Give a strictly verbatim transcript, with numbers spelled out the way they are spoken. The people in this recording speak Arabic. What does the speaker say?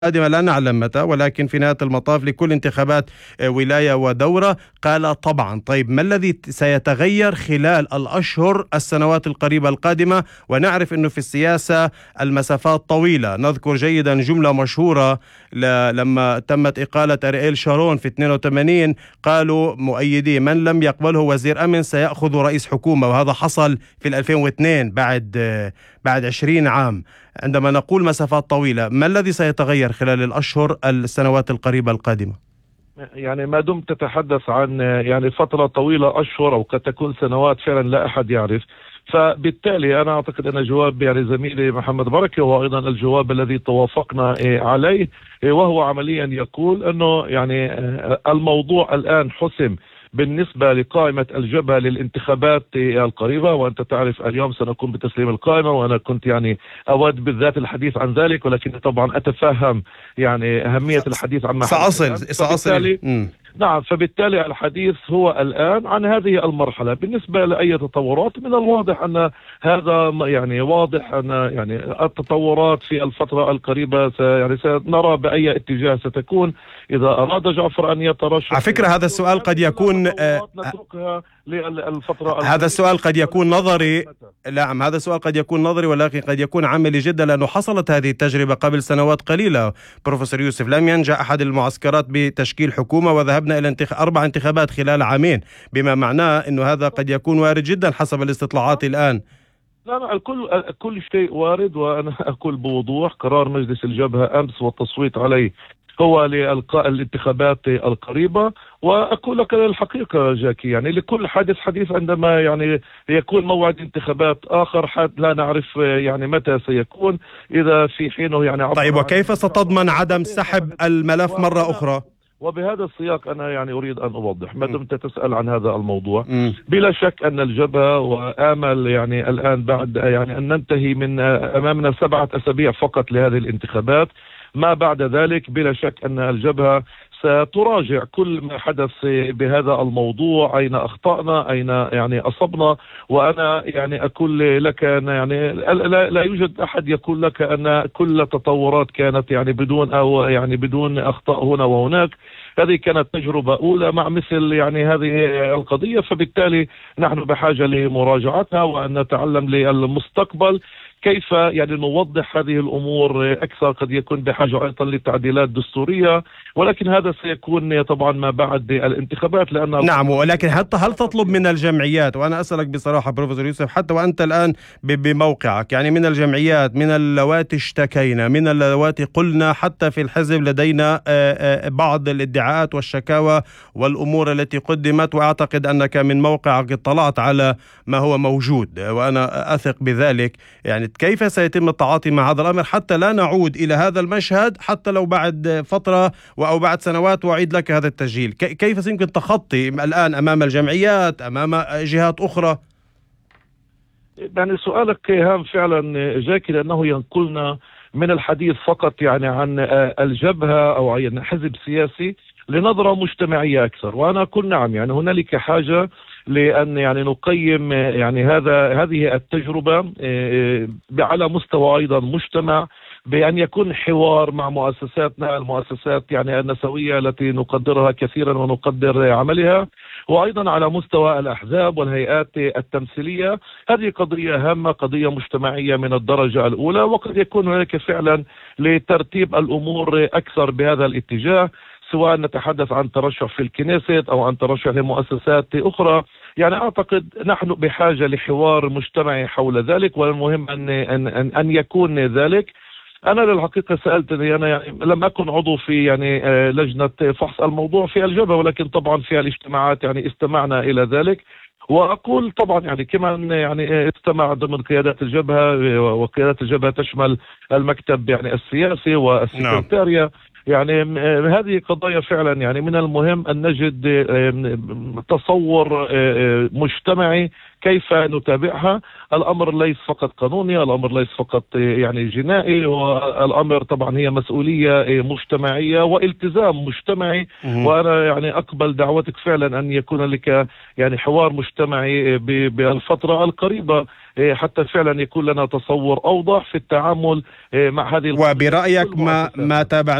القادمة لا نعلم متى، ولكن في نهاية المطاف لكل انتخابات ولاية ودورة. قال طبعا. طيب ما الذي سيتغير خلال الأشهر السنوات القريبة القادمة؟ ونعرف أنه في السياسة المسافات طويلة. نذكر جيدا جملة مشهورة لما تمت إقالة أرييل شارون في اثنين وثمانين، قالوا مؤيدي من لم يقبله وزير أمن سيأخذ رئيس حكومة، وهذا حصل في ألفين واثنين بعد بعد عشرين عام. عندما نقول مسافات طويلة، ما الذي سيتغير خلال الأشهر السنوات القريبة القادمة؟ يعني ما دمت تتحدث عن يعني فترة طويلة، أشهر أو قد تكون سنوات، فعلا لا أحد يعرف. فبالتالي أنا أعتقد أن جواب يعني زميلي محمد بركة هو أيضا الجواب الذي توافقنا عليه، وهو عمليا يقول أنه يعني الموضوع الآن حسم بالنسبة لقائمة الجبهة للانتخابات القريبة، وأنت تعرف اليوم سنكون بتسليم القائمة، وأنا كنت يعني أود بالذات الحديث عن ذلك، ولكن طبعا أتفهم يعني أهمية الحديث عن ما سأصل سأصل نعم. فبالتالي الحديث هو الآن عن هذه المرحلة. بالنسبة لأي تطورات، من الواضح أن هذا يعني واضح أن يعني التطورات في الفترة القريبة يعني سنرى بأي اتجاه ستكون. إذا أراد جعفر أن يترشح، على فكرة هذا السؤال قد يكون نتركها للفترة. هذا السؤال قد يكون نظري. نعم، هذا السؤال قد يكون نظري، ولكن قد يكون عملي جدا، لأنه حصلت هذه التجربة قبل سنوات قليلة. بروفيسور يوسف، لم ينجح أحد المعسكرات بتشكيل حكومة، وذهبنا إلى انتخ... أربع انتخابات خلال عامين، بما معناه أنه هذا قد يكون وارد جدا حسب الاستطلاعات الآن. لا لا الكل كل شيء وارد، وأنا أقول بوضوح قرار مجلس الجبهة أمس والتصويت عليه هو لإلقاء الانتخابات القريبة. وأقول لك الحقيقة جاكي، يعني لكل حادث حديث. عندما يعني يكون موعد انتخابات آخر حد لا نعرف يعني متى سيكون، إذا في حينه يعني. طيب وكيف ستضمن عدم سحب الملف مرة أخرى؟ وبهذا السياق أنا يعني أريد أن أوضح ما دمت تسأل عن هذا الموضوع. م. بلا شك أن الجبهة وآمل يعني الآن بعد يعني أن ننتهي من أمامنا سبعة أسابيع فقط لهذه الانتخابات. ما بعد ذلك بلا شك أن الجبهة ستراجع كل ما حدث بهذا الموضوع، أين أخطأنا، أين يعني أصبنا. وأنا يعني أقول لك أن يعني لا, لا يوجد أحد يقول لك أن كل التطورات كانت يعني بدون أو يعني بدون أخطاء هنا وهناك. هذه كانت تجربة أولى مع مثل يعني هذه القضية، فبالتالي نحن بحاجة لمراجعتها وأن نتعلم للمستقبل كيف يعني نوضح هذه الأمور أكثر. قد يكون بحاجة أيضا لتعديلات دستورية، ولكن هذا سيكون طبعا ما بعد الانتخابات. لأن نعم، ولكن حتى هل تطلب من الجمعيات، وأنا أسألك بصراحة بروفيسور يوسف حتى وأنت الآن بموقعك، يعني من الجمعيات، من اللواتي اشتكينا، من اللواتي قلنا، حتى في الحزب لدينا بعض الادعاءات والشكاوى والأمور التي قدمت، وأعتقد أنك من موقعك اطلعت على ما هو موجود وأنا أثق بذلك. يعني كيف سيتم التعاطي مع هذا الأمر حتى لا نعود إلى هذا المشهد، حتى لو بعد فترة أو بعد سنوات وأعيد لك هذا التسجيل؟ كيف يمكن تخطي الآن أمام الجمعيات، أمام جهات أخرى؟ يعني سؤالك هام فعلا جاكي، لأنه ينقلنا من الحديث فقط يعني عن الجبهة أو عن حزب سياسي لنظرة مجتمعية أكثر. وأنا أقول نعم، يعني هنالك حاجة لأن يعني نقيم يعني هذا هذه التجربة على مستوى أيضا مجتمع، بأن يكون حوار مع مؤسساتنا، المؤسسات يعني النسوية التي نقدرها كثيرا ونقدر عملها، وأيضا على مستوى الأحزاب والهيئات التمثيلية. هذه قضية هامة، قضية مجتمعية من الدرجة الأولى، وقد يكون هناك فعلا لترتيب الأمور أكثر بهذا الاتجاه، سواء نتحدث عن ترشح في الكنيست أو عن ترشح لمؤسسات أخرى. يعني أعتقد نحن بحاجة لحوار مجتمعي حول ذلك، والمهم أن أن أن يكون ذلك. أنا للحقيقة سألتني، أنا يعني لم أكن عضو في يعني لجنة فحص الموضوع في الجبهة، ولكن طبعا في الاجتماعات يعني استمعنا إلى ذلك. وأقول طبعا يعني كمان يعني استمع ضمن قيادات الجبهة، وقيادات الجبهة تشمل المكتب يعني السياسي والسكرتارية. يعني هذه قضايا فعلا يعني من المهم أن نجد تصور مجتمعي كيف نتابعها. الأمر ليس فقط قانوني، الأمر ليس فقط يعني جنائي، والأمر طبعا هي مسؤولية مجتمعية والتزام مجتمعي. وأنا يعني أقبل دعوتك فعلا أن يكون لك يعني حوار مجتمعي بالفترة القريبة حتى فعلا يكون لنا تصور أوضح في التعامل مع هذه. وبرأيك ما ما تابع